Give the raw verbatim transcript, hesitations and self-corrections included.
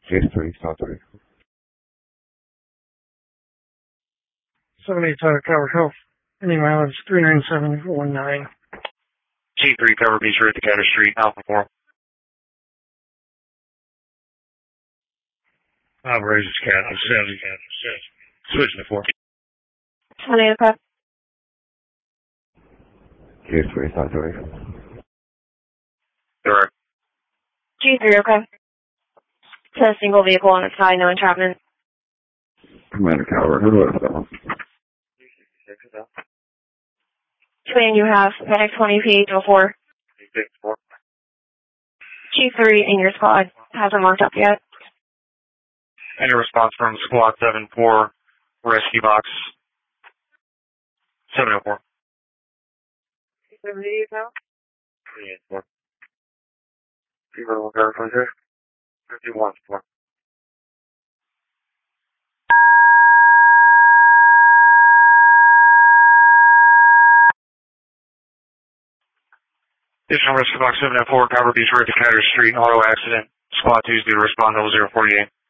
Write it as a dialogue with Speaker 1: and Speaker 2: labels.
Speaker 1: Case three, South three.
Speaker 2: seven eight Tyler Tower Health. Any mileage three nine seven one nine.
Speaker 3: G three, cover Beach Road, Decatur Street, Alpha four.
Speaker 4: Operations cat, I'm seventy cat, switching to four.
Speaker 5: seven eight okay.
Speaker 1: Case three, South three.
Speaker 3: Direct.
Speaker 5: G three okay. To a single vehicle on its side, no entrapment.
Speaker 1: Commander Tower, who do I have?
Speaker 5: Twin, you have Medic twenty P eight oh four. G three in your squad. Hasn't marked up yet.
Speaker 3: Any response from Squad seven four, rescue box seven oh four.
Speaker 5: seventy-eight now?
Speaker 3: three eight four. Fever will verify here. fifty-one four. Additional rescue box seven oh four, cover Beach Road, Decatur Street, auto accident. Squad two is due to respond level zero forty-eight.